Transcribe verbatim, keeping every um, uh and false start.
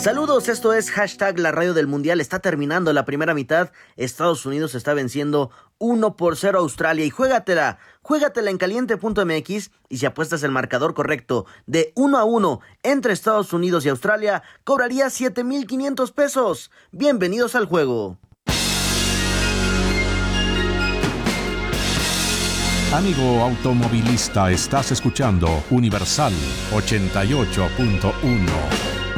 Saludos, esto es hashtag la radio del mundial. Está terminando la primera mitad. Estados Unidos está venciendo uno por cero a Australia y juégatela, juégatela en caliente punto m x y si apuestas el marcador correcto de uno a uno entre Estados Unidos y Australia, cobrarías siete mil quinientos pesos. Bienvenidos al juego. Amigo automovilista, estás escuchando Universal ochenta y ocho punto uno.